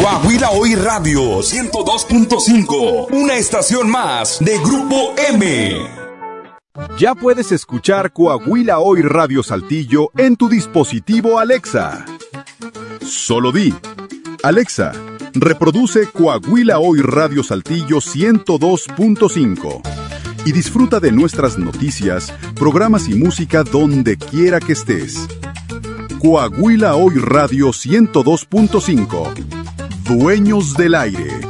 Coahuila Hoy Radio 102.5, una estación más de Grupo M. Ya puedes escuchar Coahuila Hoy Radio Saltillo en tu dispositivo Alexa. Solo di: Alexa, reproduce Coahuila Hoy Radio Saltillo 102.5 y disfruta de nuestras noticias, programas y música donde quiera que estés. Coahuila Hoy Radio 102.5. Dueños del aire.